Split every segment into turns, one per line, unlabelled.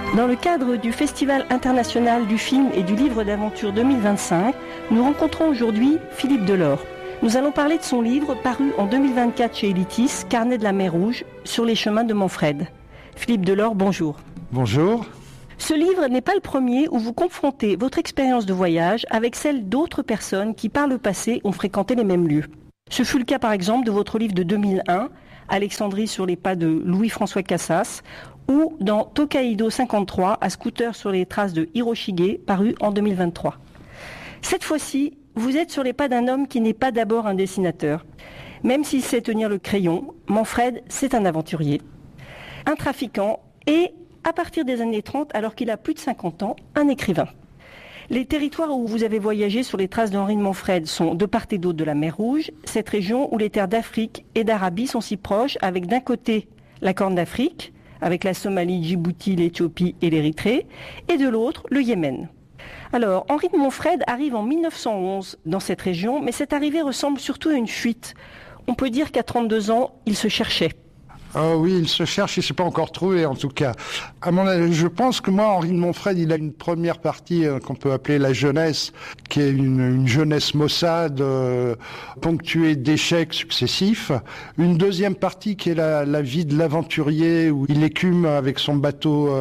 Dans le cadre du Festival international du film et du livre d'aventure 2025, nous rencontrons aujourd'hui Philippe Delors. Nous allons parler de son livre paru en 2024 chez Elitis, Carnet de la mer Rouge, sur les chemins de Manfred. Philippe Delors, bonjour.
Bonjour.
Ce livre n'est pas le premier où vous confrontez votre expérience de voyage avec celle d'autres personnes qui par le passé ont fréquenté les mêmes lieux. Ce fut le cas par exemple de votre livre de 2001, Alexandrie sur les pas de Louis-François Cassas, ou dans Tokaido 53, à scooter sur les traces de Hiroshige, paru en 2023. Cette fois-ci, vous êtes sur les pas d'un homme qui n'est pas d'abord un dessinateur. Même s'il sait tenir le crayon, Manfred, c'est un aventurier, un trafiquant et, à partir des années 30, alors qu'il a plus de 50 ans, un écrivain. Les territoires où vous avez voyagé sur les traces d'Henri de Manfred sont de part et d'autre de la mer Rouge, cette région où les terres d'Afrique et d'Arabie sont si proches, avec d'un côté la Corne d'Afrique, avec la Somalie, Djibouti, l'Éthiopie et l'Érythrée, et de l'autre, le Yémen. Alors, Henri de Manfred arrive en 1911 dans cette région, mais cette arrivée ressemble surtout à une fuite. On peut dire qu'à 32 ans, il se cherchait.
Ah oui, il se cherche, il ne s'est pas encore trouvé en tout cas. À mon avis, je pense que moi, Henri de Manfred, il a une première partie qu'on peut appeler la jeunesse, qui est une jeunesse maussade, ponctuée d'échecs successifs. Une deuxième partie qui est la vie de l'aventurier, où il écume avec son bateau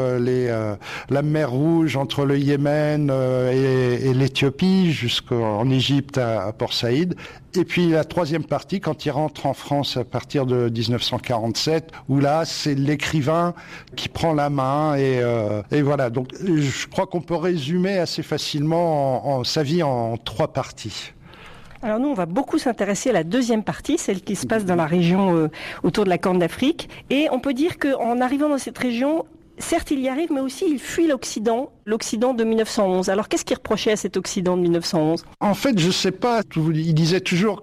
la mer Rouge entre le Yémen et l'Éthiopie, jusqu'en Égypte à Port Saïd. Et puis la troisième partie, quand il rentre en France à partir de 1947, où là, c'est l'écrivain qui prend la main et voilà. Donc, je crois qu'on peut résumer assez facilement sa vie en trois parties.
Alors nous, on va beaucoup s'intéresser à la deuxième partie, celle qui se passe dans la région autour de la Corne d'Afrique. Et on peut dire qu'en arrivant dans cette région, certes, il y arrive, mais aussi il fuit l'Occident de 1911. Alors, qu'est-ce qu'il reprochait à cet Occident de 1911 ?
En fait, je sais pas. Il disait toujours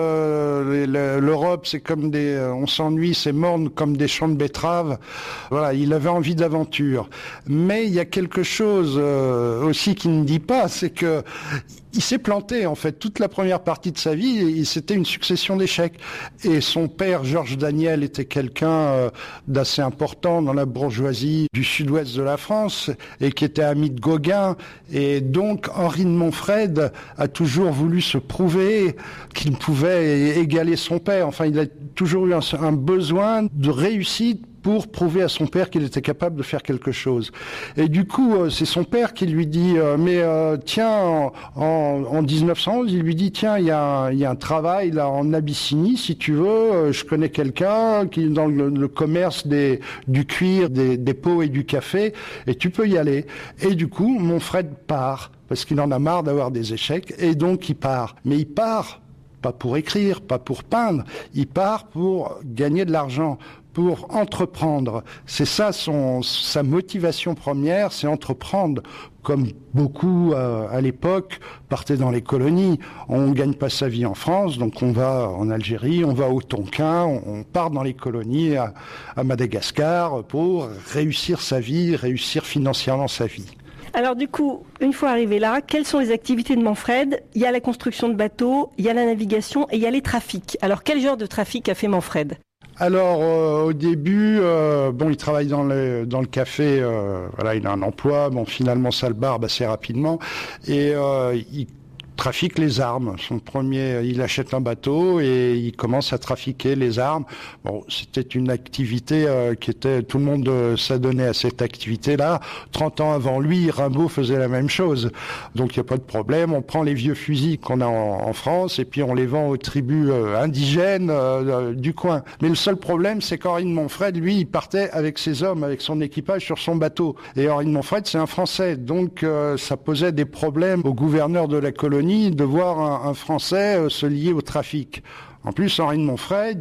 que l'Europe, c'est comme on s'ennuie, c'est morne comme des champs de betteraves. Voilà, il avait envie d'aventure. Mais il y a quelque chose aussi qu'il ne dit pas, c'est que il s'est planté, en fait. Toute la première partie de sa vie, c'était une succession d'échecs. Et son père, Georges Daniel, était quelqu'un d'assez important dans la bourgeoisie du sud-ouest de la France et qui était ami de Gauguin. Et donc, Henri de Manfred a toujours voulu se prouver qu'il pouvait égaler son père. Enfin, il a toujours eu un besoin de réussite pour prouver à son père qu'il était capable de faire quelque chose. Et du coup, c'est son père qui lui dit tiens, en 1911, il lui dit tiens, il y a un travail là en Abyssinie, si tu veux, je connais quelqu'un qui est dans le commerce du cuir, des peaux et du café, et tu peux y aller. Et du coup, Manfred part, parce qu'il en a marre d'avoir des échecs, et donc il part. Mais il part pas pour écrire, pas pour peindre, il part pour gagner de l'argent, pour entreprendre. C'est ça sa motivation première, c'est entreprendre. Comme beaucoup à l'époque partaient dans les colonies. On gagne pas sa vie en France, donc on va en Algérie, on va au Tonkin, on part dans les colonies à Madagascar pour réussir sa vie, réussir financièrement sa vie.
Alors du coup, une fois arrivé là, quelles sont les activités de Manfred ? Il y a la construction de bateaux, il y a la navigation et il y a les trafics. Alors quel genre de trafic a fait Manfred ?
Alors au début, il travaille dans le café, voilà, il a un emploi, finalement ça le barbe assez rapidement et il trafique les armes. Il achète un bateau et il commence à trafiquer les armes. Bon, c'était une activité tout le monde s'adonnait à cette activité-là. 30 ans avant lui, Rimbaud faisait la même chose. Donc il n'y a pas de problème. On prend les vieux fusils qu'on a en France et puis on les vend aux tribus indigènes du coin. Mais le seul problème, c'est qu'Henri de Manfred, lui, il partait avec ses hommes, avec son équipage sur son bateau. Et Henri de Manfred, c'est un Français. Donc ça posait des problèmes au gouverneur de la colonie de voir un Français se lier au trafic. En plus, Henri de Manfred,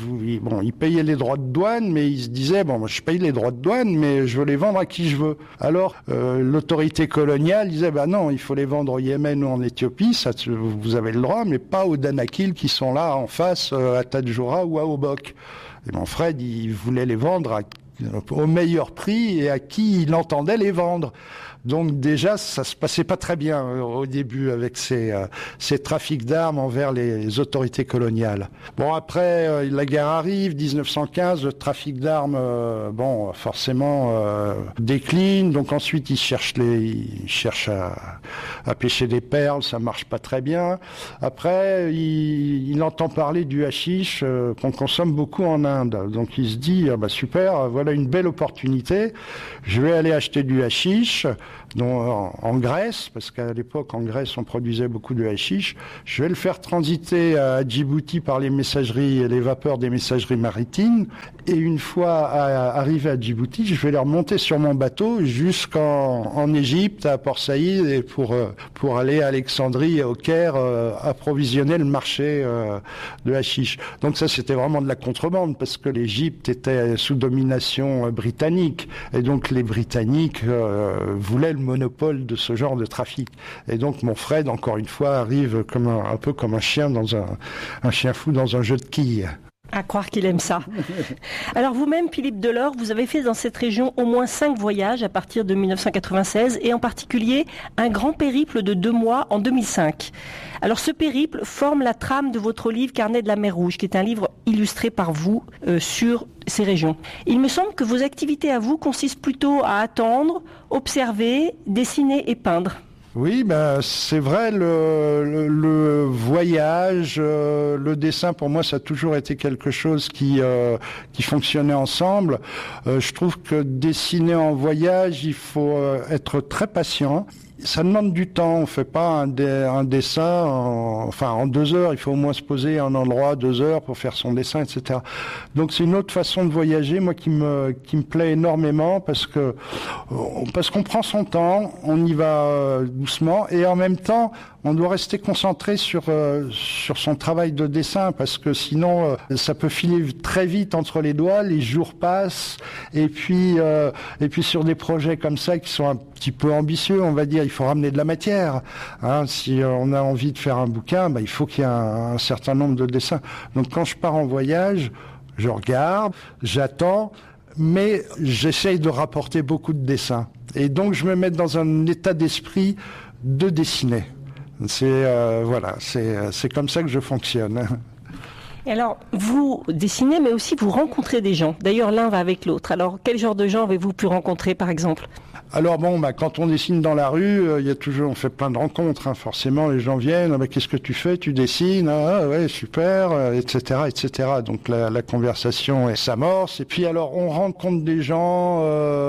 il payait les droits de douane, mais il se disait, moi je paye les droits de douane, mais je veux les vendre à qui je veux. Alors, l'autorité coloniale disait, non, il faut les vendre au Yémen ou en Éthiopie, ça, vous avez le droit, mais pas aux Danakil qui sont là en face, à Tadjoura ou à Obok. Et Manfred, il voulait les vendre au meilleur prix et à qui il entendait les vendre. Donc déjà, ça se passait pas très bien au début avec ces trafics d'armes envers les autorités coloniales. Bon, après, la guerre arrive, 1915, le trafic d'armes, forcément, décline. Donc ensuite, ils cherchent à pêcher des perles, ça marche pas très bien. Après, il entend parler du hashish qu'on consomme beaucoup en Inde. Donc il se dit, super, voilà une belle opportunité. Je vais aller acheter du hashish en Grèce, parce qu'à l'époque, en Grèce, on produisait beaucoup de hashish. Je vais le faire transiter à Djibouti par les vapeurs des messageries maritimes. Et une fois arrivé à Djibouti, je vais les remonter sur mon bateau jusqu'en Égypte, à Port Saïd, et pour aller à Alexandrie et au Caire, approvisionner le marché de hashish. Donc ça, c'était vraiment de la contrebande, parce que l'Égypte était sous domination britannique. Et donc les Britanniques voulaient le monopole de ce genre de trafic. Et donc mon Fred, encore une fois, arrive un peu comme un chien un chien fou dans un jeu de quilles.
À croire qu'il aime ça. Alors vous-même, Philippe Delors, vous avez fait dans cette région au moins 5 voyages à partir de 1996 et en particulier un grand périple de 2 mois en 2005. Alors ce périple forme la trame de votre livre Carnet de la mer Rouge, qui est un livre illustré par vous sur ces régions. Il me semble que vos activités à vous consistent plutôt à attendre, observer, dessiner et peindre.
Oui, c'est vrai, le voyage, le dessin, pour moi, ça a toujours été quelque chose qui fonctionnait ensemble. Je trouve que dessiner en voyage, il faut être très patient. Ça demande du temps, on fait pas un dessin en 2 heures, il faut au moins se poser à un endroit 2 heures pour faire son dessin, etc. Donc c'est une autre façon de voyager, moi qui me plaît énormément parce qu'on prend son temps, on y va doucement et en même temps on doit rester concentré sur son travail de dessin parce que sinon ça peut filer très vite entre les doigts, les jours passent et puis sur des projets comme ça qui sont un petit peu ambitieux, on va dire, il faut ramener de la matière. Si on a envie de faire un bouquin, il faut qu'il y ait un certain nombre de dessins. Donc quand je pars en voyage, je regarde, j'attends, mais j'essaye de rapporter beaucoup de dessins. Et donc je me mets dans un état d'esprit de dessiner. C'est comme ça que je fonctionne.
Et alors, vous dessinez, mais aussi vous rencontrez des gens. D'ailleurs, l'un va avec l'autre. Alors, quel genre de gens avez-vous pu rencontrer, par exemple ?
Alors quand on dessine dans la rue, on fait plein de rencontres. Forcément, les gens viennent. Qu'est-ce que tu fais ? Tu dessines ? Ah ouais, super, etc., etc. Donc la conversation s'amorce. Et puis alors, on rencontre des gens.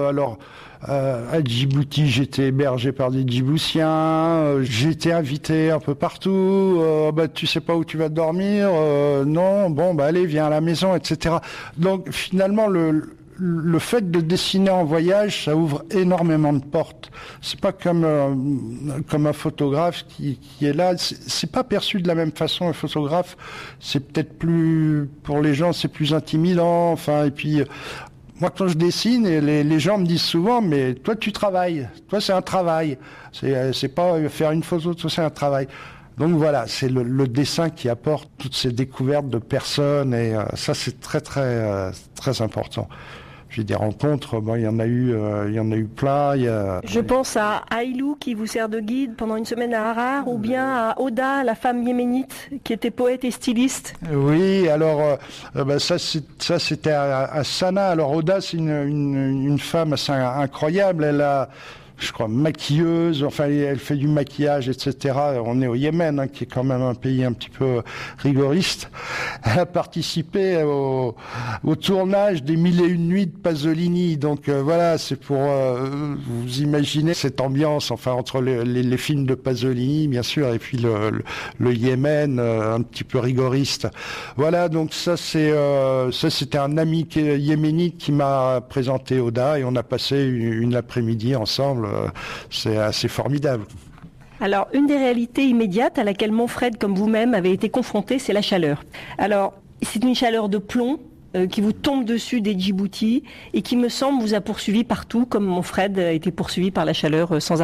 À Djibouti, j'étais hébergé par des Djiboutiens, j'ai été invité un peu partout, tu sais pas où tu vas dormir, non, allez, viens à la maison, etc. Donc finalement, le fait de dessiner en voyage, ça ouvre énormément de portes. C'est pas comme un photographe qui est là, c'est pas perçu de la même façon. Un photographe, c'est peut-être plus, pour les gens, c'est plus intimidant, et puis... Moi, quand je dessine, les gens me disent souvent, mais toi, tu travailles. Toi, c'est un travail. C'est pas faire une photo, toi, c'est un travail. Donc voilà, c'est le dessin qui apporte toutes ces découvertes de personnes et ça, c'est très, très, très important. J'ai des rencontres, il y en a eu plein.
Je pense à Aïlou qui vous sert de guide pendant une semaine à Harar, ou bien à Oda, la femme yéménite qui était poète et styliste.
Oui, alors ça c'était à Sanaa. Alors Oda, c'est une femme assez incroyable. Elle a, je crois, maquilleuse, elle fait du maquillage, etc. On est au Yémen, qui est quand même un pays un petit peu rigoriste. Elle a participé au tournage des 1001 nuits de Pasolini. Donc voilà, c'est pour vous imaginer cette ambiance, entre les films de Pasolini, bien sûr, et puis le Yémen, un petit peu rigoriste. Voilà, donc ça c'était un ami yéménite qui m'a présenté Oda et on a passé une après-midi ensemble. C'est assez formidable.
Alors, une des réalités immédiates à laquelle Monfred, comme vous-même, avez été confronté, c'est la chaleur. Alors, c'est une chaleur de plomb qui vous tombe dessus des Djibouti et qui, me semble, vous a poursuivi partout, comme Monfred a été poursuivi par la chaleur sans arrêt.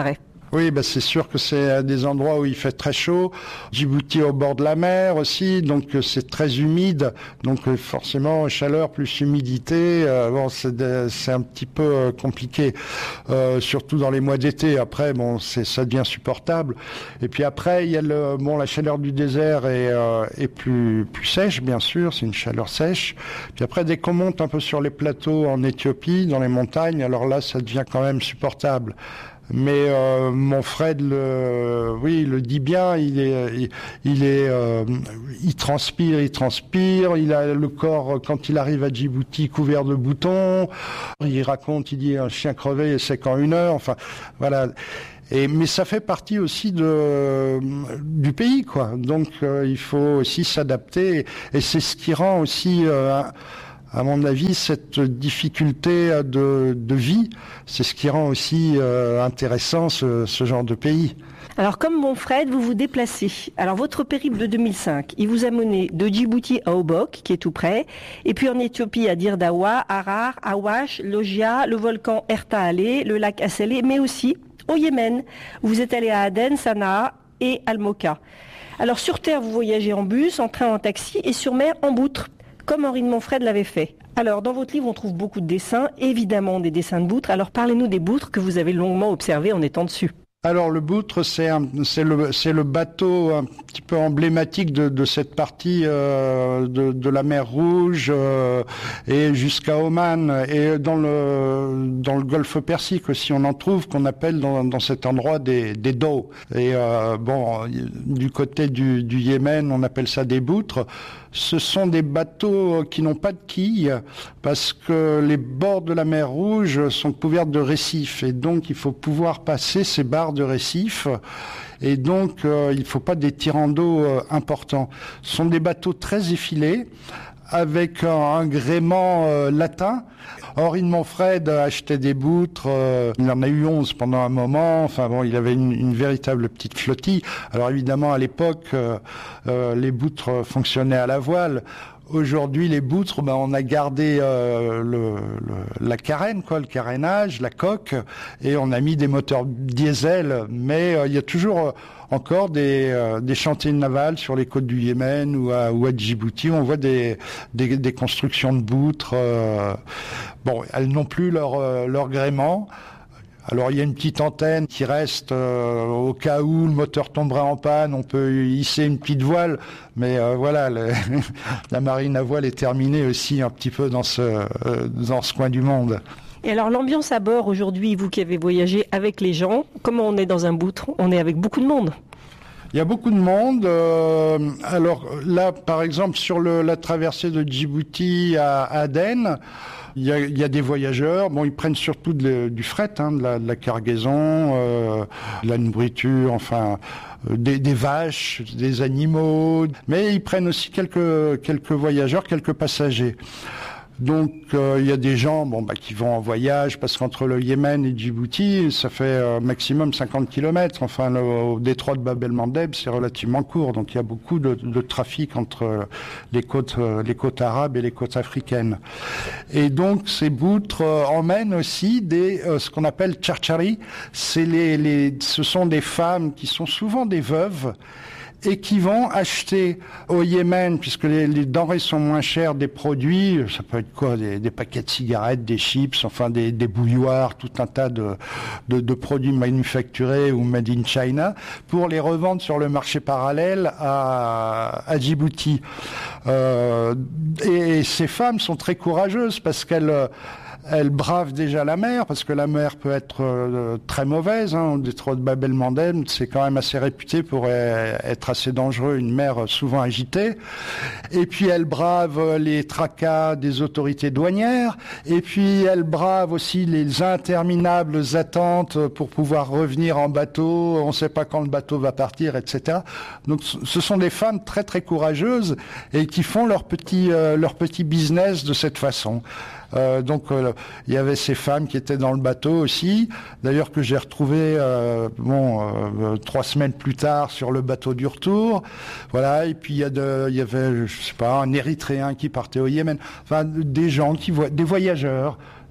Oui, bah c'est sûr que c'est des endroits où il fait très chaud. Djibouti au bord de la mer aussi, donc c'est très humide. Donc forcément, chaleur plus humidité, bon, c'est un petit peu compliqué, surtout dans les mois d'été. Après, bon, ça devient supportable. Et puis après, il y a la chaleur du désert est plus sèche, bien sûr. C'est une chaleur sèche. Puis après, dès qu'on monte un peu sur les plateaux en Éthiopie, dans les montagnes, alors là, ça devient quand même supportable. Mais mon Fred le dit bien, il transpire, il a le corps quand il arrive à Djibouti couvert de boutons. Il raconte, il dit un chien crevé et c'est qu'en 1 heure. Enfin, voilà. Mais ça fait partie aussi du pays, quoi. Donc il faut aussi s'adapter et c'est ce qui rend aussi à mon avis, cette difficulté de vie, c'est ce qui rend aussi intéressant ce genre de pays.
Alors, comme mon Fred, vous vous déplacez. Alors, votre périple de 2005, il vous a mené de Djibouti à Obok, qui est tout près, et puis en Éthiopie à Dirdawa, Harar, Awash, Lojia, le volcan Erta Ale, le lac Asselé, mais aussi au Yémen. Vous êtes allé à Aden, Sanaa et Al-Moka. Alors, sur terre, vous voyagez en bus, en train, en taxi, et sur mer, en boutre, comme Henri de Montfred l'avait fait. Alors, dans votre livre, on trouve beaucoup de dessins, évidemment des dessins de boutres. Alors, parlez-nous des boutres que vous avez longuement observés en étant dessus.
Alors le boutre, c'est le bateau un petit peu emblématique de cette partie de la mer Rouge et jusqu'à Oman et dans le Golfe Persique aussi on en trouve qu'on appelle dans cet endroit des dhows. Et du côté du Yémen on appelle ça des boutres. Ce sont des bateaux qui n'ont pas de quilles parce que les bords de la mer Rouge sont couverts de récifs et donc il faut pouvoir passer ces barres de récifs et donc il ne faut pas des tirants d'eau importants. Ce sont des bateaux très effilés avec un gréement latin. Henri de Montfred achetait des boutres, il en a eu 11 pendant un moment, enfin bon, il avait une véritable petite flottille. Alors évidemment, à l'époque, les boutres fonctionnaient à la voile. Aujourd'hui, les boutres, on a gardé la carène, le carénage, la coque, et on a mis des moteurs diesel, mais il y a toujours encore des chantiers navals sur les côtes du Yémen ou à Djibouti. On voit des constructions de boutres. Elles n'ont plus leur gréement. Alors il y a une petite antenne qui reste au cas où le moteur tomberait en panne, on peut hisser une petite voile, mais la marine à voile est terminée aussi un petit peu dans ce coin du monde.
Et alors l'ambiance à bord aujourd'hui, vous qui avez voyagé avec les gens, comment on est dans un boutre? On est avec beaucoup de monde.
Il y a beaucoup de monde. Alors là, par exemple, sur la traversée de Djibouti à Aden, il y a des voyageurs. Bon, ils prennent surtout du fret, de la cargaison, de la nourriture, enfin des vaches, des animaux. Mais ils prennent aussi quelques voyageurs, quelques passagers. Donc il y a des gens qui vont en voyage parce qu'entre le Yémen et Djibouti, ça fait maximum 50 km. Enfin, au détroit de Bab el-Mandeb, c'est relativement court. Donc il y a beaucoup de trafic entre les côtes arabes et les côtes africaines. Et donc ces boutres emmènent aussi ce qu'on appelle tchartchari. Ce sont des femmes qui sont souvent des veuves et qui vont acheter au Yémen, puisque les denrées sont moins chères, des produits, ça peut être quoi, des paquets de cigarettes, des chips, enfin des bouilloires, tout un tas de produits manufacturés ou made in China, pour les revendre sur le marché parallèle à Djibouti. Et ces femmes sont très courageuses parce qu'elles bravent déjà la mer, parce que la mer peut être très mauvaise. Au détroit de Bab el-Mandeb, c'est quand même assez réputé pour être assez dangereux, une mer souvent agitée. Et puis elles bravent les tracas des autorités douanières, et puis elles bravent aussi les interminables attentes pour pouvoir revenir en bateau, on ne sait pas quand le bateau va partir, etc. Donc ce sont des femmes très très courageuses et qui font leur petit business de cette façon. Il y avait ces femmes qui étaient dans le bateau aussi, d'ailleurs que j'ai retrouvé 3 semaines plus tard sur le bateau du retour. Voilà, et puis il y avait, je sais pas, un Érythréen qui partait au Yémen. Enfin, des gens des voyageurs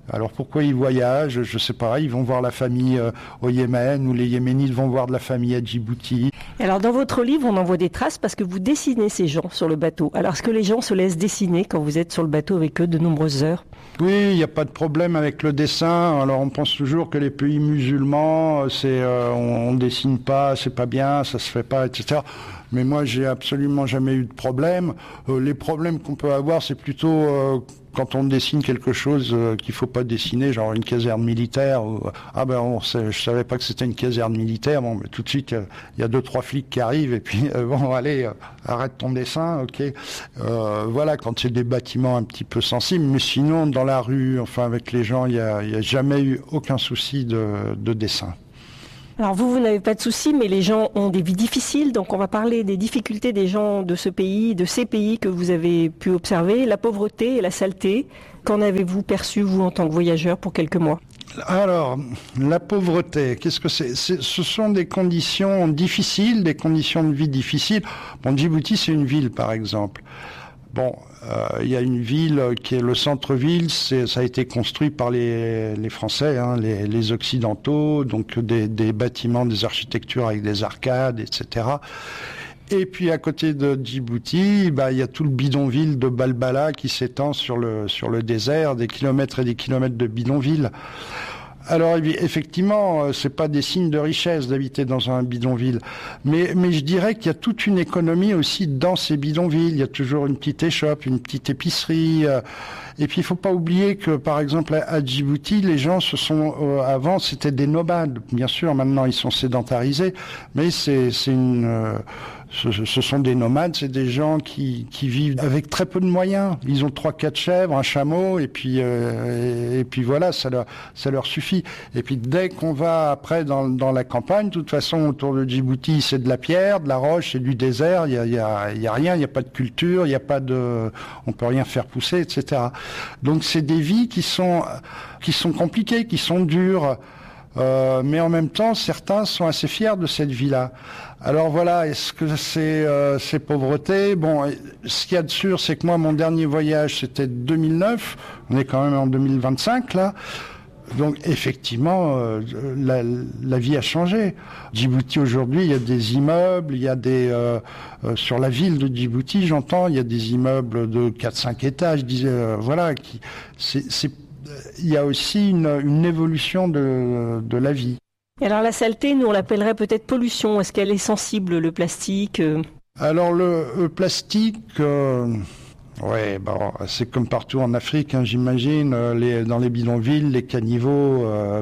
Alors pourquoi ils voyagent? Je sais pas, ils vont voir la famille au Yémen, ou les Yéménites vont voir de la famille à Djibouti.
Alors dans votre livre, on en voit des traces parce que vous dessinez ces gens sur le bateau. Alors est-ce que les gens se laissent dessiner quand vous êtes sur le bateau avec eux de nombreuses heures?
Oui, il n'y a pas de problème avec le dessin. Alors on pense toujours que les pays musulmans, on dessine pas, c'est pas bien, ça se fait pas, etc. Mais moi, j'ai absolument jamais eu de problème. Les problèmes qu'on peut avoir, c'est plutôt quand on dessine quelque chose qu'il faut pas dessiner, genre une caserne militaire. Je savais pas que c'était une caserne militaire. Bon, mais tout de suite, il y a 2-3 flics qui arrivent et puis bon, allez, arrête ton dessin, ok. Voilà, quand c'est des bâtiments un petit peu sensibles. Mais sinon, dans la rue, enfin avec les gens, il y a jamais eu aucun souci de dessin.
Alors vous n'avez pas de soucis, mais les gens ont des vies difficiles, donc on va parler des difficultés des gens de ce pays, de ces pays que vous avez pu observer, la pauvreté et la saleté. Qu'en avez-vous perçu, vous, en tant que voyageur, pour quelques mois?
Alors, la pauvreté, qu'est-ce que c'est? Ce sont des conditions difficiles, des conditions de vie difficiles. Bon, Djibouti, c'est une ville, par exemple. Bon, il y a une ville qui est le centre-ville, ça a été construit par les Français, hein, les Occidentaux, donc des bâtiments, des architectures avec des arcades, etc. Et puis à côté de Djibouti, il y a tout le bidonville de Balbala qui s'étend sur le désert, des kilomètres et des kilomètres de bidonville. Alors effectivement, c'est pas des signes de richesse d'habiter dans un bidonville, mais je dirais qu'il y a toute une économie aussi dans ces bidonvilles. Il y a toujours une petite échoppe, une petite épicerie. Et puis il faut pas oublier que par exemple à Djibouti, les gens avant c'était des nomades. Bien sûr, maintenant ils sont sédentarisés, mais ce sont des nomades, c'est des gens qui vivent avec très peu de moyens. Ils ont 3-4 chèvres, un chameau, et puis voilà, ça leur suffit. Et puis dès qu'on va après dans la campagne, de toute façon autour de Djibouti, c'est de la pierre, de la roche, c'est du désert. Il y a rien, il y a pas de culture, on peut rien faire pousser, etc. Donc c'est des vies qui sont compliquées, qui sont dures. Mais en même temps, certains sont assez fiers de cette vie-là. Alors voilà, est-ce que c'est pauvreté? Bon, ce qu'il y a de sûr, c'est que moi, mon dernier voyage, c'était 2009. On est quand même en 2025, là. Donc, effectivement, la vie a changé. Djibouti, aujourd'hui, il y a des immeubles, il y a sur la ville de Djibouti, j'entends, il y a des immeubles de 4-5 étages, voilà, il y a aussi une évolution de la vie.
Et alors la saleté, nous on l'appellerait peut-être pollution. Est-ce qu'elle est sensible, le plastique?
Alors le plastique, c'est comme partout en Afrique, hein, j'imagine. Dans les bidonvilles, les caniveaux,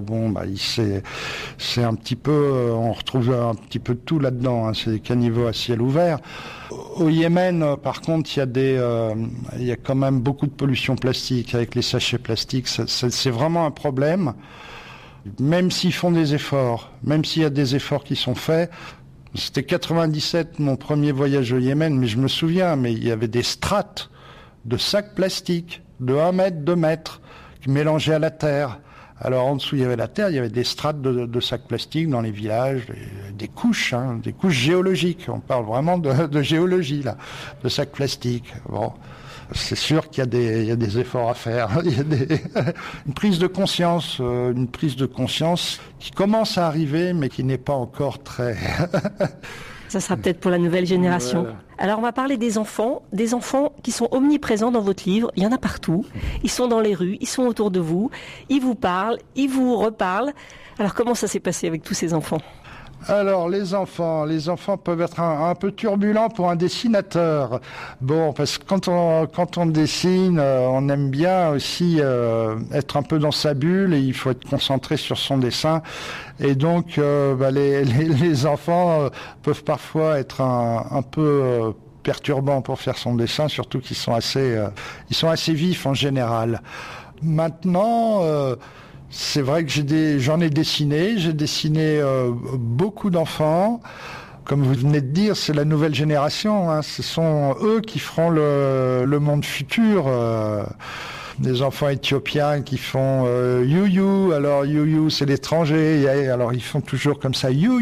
c'est un petit peu, on retrouve un petit peu de tout là-dedans. Hein, c'est des caniveaux à ciel ouvert. Au Yémen, par contre, il y a quand même beaucoup de pollution plastique avec les sachets plastiques. C'est vraiment un problème. Même s'ils font des efforts, même s'il y a des efforts qui sont faits. C'était 97, mon premier voyage au Yémen, mais je me souviens, mais il y avait des strates de sacs plastiques de 1 mètre, 2 mètres, qui mélangeaient à la terre. Alors en dessous, il y avait la terre, il y avait des strates de sacs plastiques dans les villages, des couches géologiques. On parle vraiment de géologie, là, de sacs plastiques. Bon. C'est sûr qu'il y a des efforts à faire. Il y a une prise de conscience qui commence à arriver, mais qui n'est pas encore très.
Ça sera peut-être pour la nouvelle génération. Voilà. Alors on va parler des enfants qui sont omniprésents dans votre livre. Il y en a partout. Ils sont dans les rues, ils sont autour de vous, ils vous parlent, ils vous reparlent. Alors comment ça s'est passé avec tous ces enfants ?
Alors les enfants peuvent être un peu turbulents pour un dessinateur. Bon, parce que quand on dessine, on aime bien aussi être un peu dans sa bulle et il faut être concentré sur son dessin. Et donc les enfants peuvent parfois être un peu perturbants pour faire son dessin, surtout qu'ils sont assez vifs en général. Maintenant. C'est vrai que j'en ai dessiné. J'ai dessiné beaucoup d'enfants. Comme vous venez de dire, c'est la nouvelle génération. Hein. Ce sont eux qui feront le monde futur. Des enfants éthiopiens qui font you. Alors you, c'est l'étranger. Alors ils font toujours comme ça you.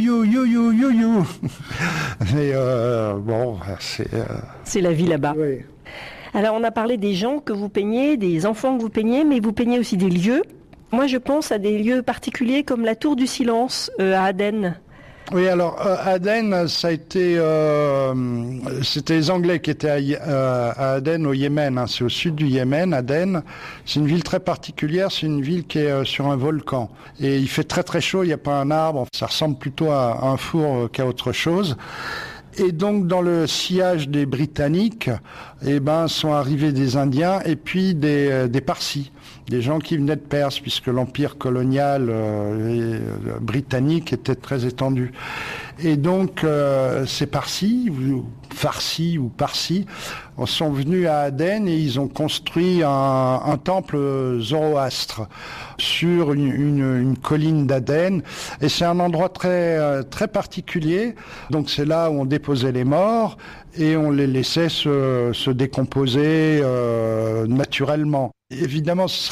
Mais bon,
c'est la vie là-bas.
Oui.
Alors on a parlé des gens que vous peignez, des enfants que vous peignez, mais vous peignez aussi des lieux. Moi je pense à des lieux particuliers comme la Tour du Silence à Aden.
Oui, alors Aden, ça a été, c'était les Anglais qui étaient à Aden au Yémen. Hein. C'est au sud du Yémen, Aden. C'est une ville très particulière. C'est une ville qui est sur un volcan et il fait très très chaud. Il n'y a pas un arbre. Ça ressemble plutôt à un four qu'à autre chose. Et donc dans le sillage des Britanniques, sont arrivés des Indiens et puis des Parsis, des gens qui venaient de Perse, puisque l'empire colonial britannique était très étendu. Et donc ces Parsis, Farsis ou Parsis, sont venus à Aden et ils ont construit un temple zoroastre sur une colline d'Aden. Et c'est un endroit très très particulier. Donc c'est là où on déposait les morts et on les laissait se décomposer naturellement. Évidemment, ce